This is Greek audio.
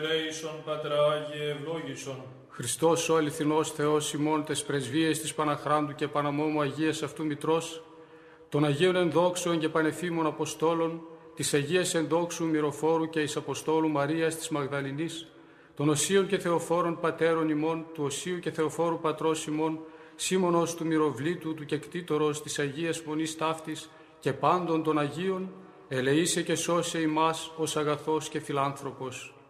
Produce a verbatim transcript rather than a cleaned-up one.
Ελέησον, Πατρά Άγιε, ευλόγησον. Χριστός ο αληθινός Θεός ημών τες πρεσβείες της Παναχράντου και Παναμόμου Αγίας αυτού Μητρός, των Αγίων ενδόξων και πανεφήμων Αποστόλων, της Αγίας ενδόξου Μυροφόρου και εις Αποστόλου Μαρίας της Μαγδαληνής, των Οσίων και Θεοφόρων Πατέρων ημών, του Οσίου και Θεοφόρου Πατρός ημών, Σίμωνος του Μυροβλήτου, του Κεκτήτορος της Αγίας Μονής Ταύτης και πάντων των Αγίων, ελεήσε και σώσε ημάς ως αγαθός και φιλάνθρωπος.